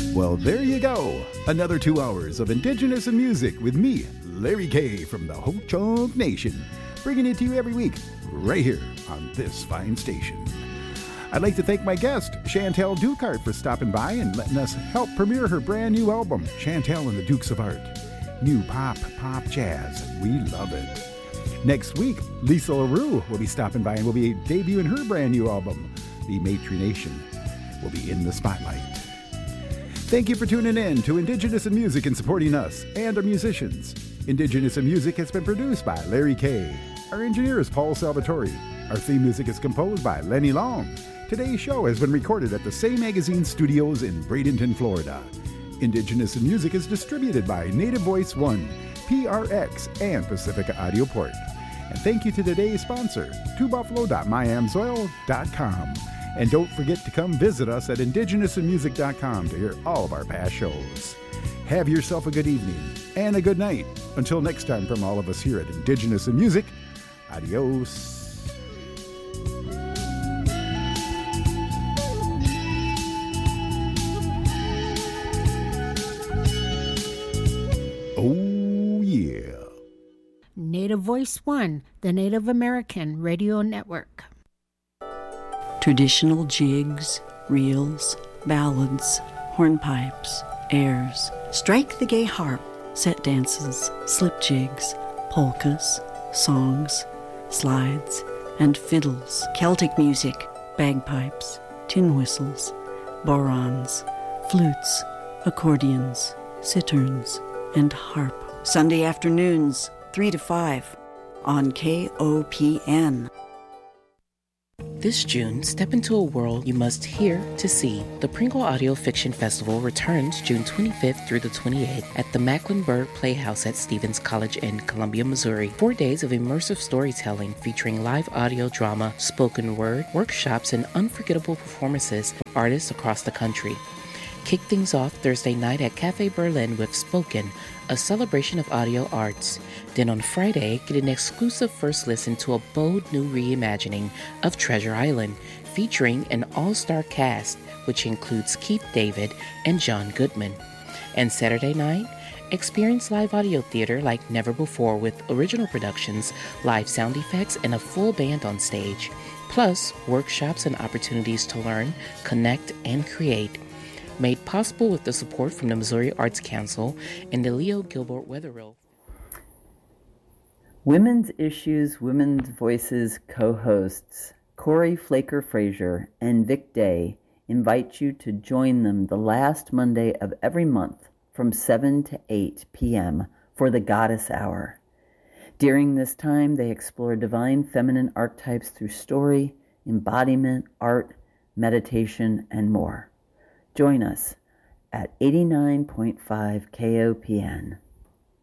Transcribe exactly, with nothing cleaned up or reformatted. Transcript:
Well, there you go. Another two hours of Indigenous and Music with me, Larry K from the Ho-Chunk Nation, bringing it to you every week, right here on this fine station. I'd like to thank my guest, Chantel Dukart, for stopping by and letting us help premiere her brand new album, Chantel and the Dukes of Art. New pop, pop jazz. We love it. Next week, Lisa LaRue will be stopping by and will be debuting her brand new album, The Maitre Nation, will be in the spotlight. Thank you for tuning in to Indigenous in Music and supporting us and our musicians. Indigenous in Music has been produced by Larry K. Our engineer is Paul Salvatore. Our theme music is composed by Lenny Long. Today's show has been recorded at the Say Magazine Studios in Bradenton, Florida. Indigenous in Music is distributed by Native Voice One, P R X, and Pacifica Audio Port. And thank you to today's sponsor, two buffalo dot my amsoil dot com. And don't forget to come visit us at indigenous in music dot com to hear all of our past shows. Have yourself a good evening and a good night. Until next time, from all of us here at Indigenous in Music, adios. Oh, yeah. Native Voice One, the Native American Radio Network. Traditional jigs, reels, ballads, hornpipes, airs, strike the gay harp, set dances, slip jigs, polkas, songs, slides, and fiddles, Celtic music, bagpipes, tin whistles, borons, flutes, accordions, citterns, and harp. Sunday afternoons, three to five, on K O P N. This June, step into a world you must hear to see. The Pringle Audio Fiction Festival returns June twenty-fifth through the twenty-eighth at the Mecklenburg Playhouse at Stevens College in Columbia, Missouri. Four days of immersive storytelling featuring live audio drama, spoken word, workshops, and unforgettable performances from artists across the country. Kick things off Thursday night at Cafe Berlin with Spoken, a celebration of audio arts. Then on Friday, get an exclusive first listen to a bold new reimagining of Treasure Island, featuring an all-star cast, which includes Keith David and John Goodman. And Saturday night, experience live audio theater like never before with original productions, live sound effects, and a full band on stage. Plus, workshops and opportunities to learn, connect, and create. Made possible with the support from the Missouri Arts Council and the Leo Gilbert Wetherill. Women's Issues, Women's Voices co-hosts Corey Flaker-Frazier and Vic Day invite you to join them the last Monday of every month from seven to eight p.m. for the Goddess Hour. During this time, they explore divine feminine archetypes through story, embodiment, art, meditation, and more. Join us at eighty-nine point five K O P N.